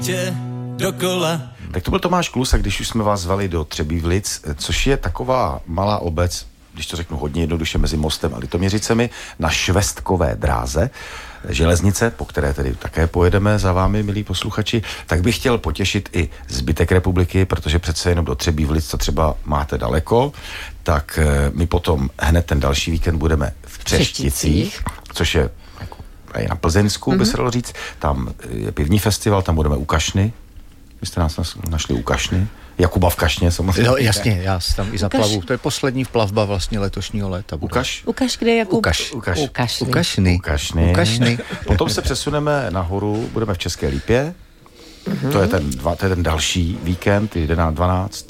dokola. Tak to byl Tomáš Klusa, když už jsme vás zvali do Třebíčlic, což je taková malá obec, když to řeknu hodně jednoduše, mezi Mostem a Litoměřicemi, na švestkové dráze železnice, po které tedy také pojedeme za vámi, milí posluchači, tak bych chtěl potěšit i zbytek republiky, protože přece jenom do Třebíčlic to třeba máte daleko, tak my potom hned ten další víkend budeme v Třešticích, což je jako i na Plzeňsku, by se dalo říct. Tam je pivní festival, tam budeme u Kašny. Vy jste nás našli u Kašny. Jakuba v Kašně samozřejmě. No jasně, já si tam i zaplavu. To je poslední plavba vlastně letošního léta. Ukaž, kde je Jakub? U Kašny. Potom se přesuneme nahoru, budeme v České Lípě. To je ten další víkend, 11, 12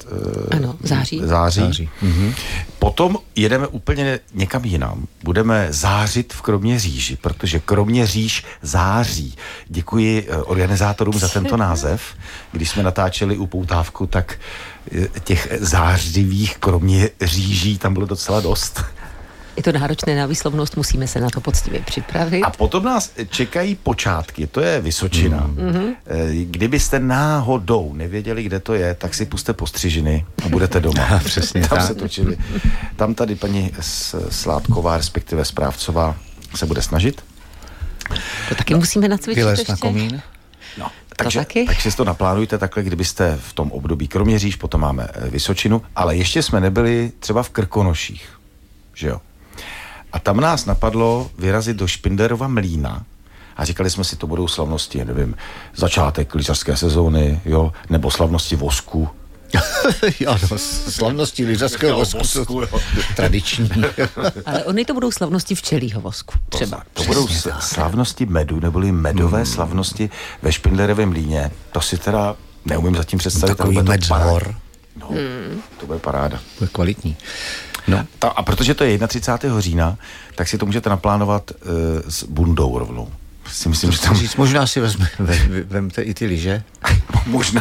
září. Potom jedeme úplně někam jinam. Budeme zářit v Kroměříži, protože Kroměříž září. Děkuji organizátorům za tento název. Když jsme natáčeli u Poutávku, tak těch zářivých Kroměříží tam bylo docela dost. Je to náročné na výslovnost, musíme se na to poctivě připravit. A potom nás čekají počátky, to je Vysočina. Kdybyste náhodou nevěděli, kde to je, tak si puste Postřižiny a budete doma. Přesně tam tak. se točili. Tam tady paní Sládková, respektive Správcová, se bude snažit. To taky musíme nacvičit Vylez ještě. na komín. No, takže si to naplánujte takhle, kdybyste v tom období Kroměříž, potom máme Vysočinu, ale ještě jsme nebyli třeba v Krkonoších, že jo? A tam nás napadlo vyrazit do Špindlerova mlýna a říkali jsme si, to budou slavnosti, nevím, začátek lyžařské sezóny, jo, nebo slavnosti vosku. Ano, slavnosti lyžařského vosku, tradiční. Ale oni to budou slavnosti včelího vosku, třeba. To budou slavnosti medu, neboli medové slavnosti ve Špindlerovém mlýně. To si teda neumím zatím představit. Takový medzhor. No, to bude paráda. To je kvalitní. No. A protože to je 31. října, tak si to můžete naplánovat s bundou rovnou. Si myslím, že tam... Možná si vemte i ty lyže. Možná.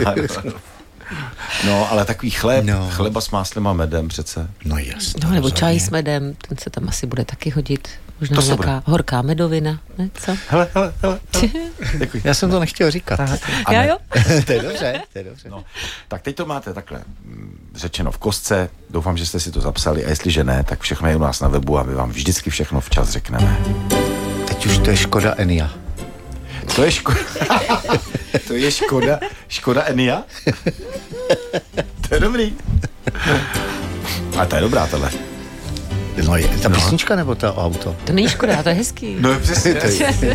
No, ale takový chleba s máslem a medem přece. No jasně. No, nebo čaj s medem, ten se tam asi bude taky hodit. Možná nějaká horká medovina, ne? Co? Hele. Já jsem to nechtěl říkat. Já jo? To je dobře. No, tak teď to máte takhle řečeno v kostce. Doufám, že jste si to zapsali a jestliže ne, tak všechno je u nás na webu a my vám vždycky všechno včas řekneme. Teď už to je Škoda Enyaq. To je Škoda Enyaq? To je dobrý. A to je dobrá tohle. No je ta písnička nebo to auto? To není Škoda, to je hezký. No přesně.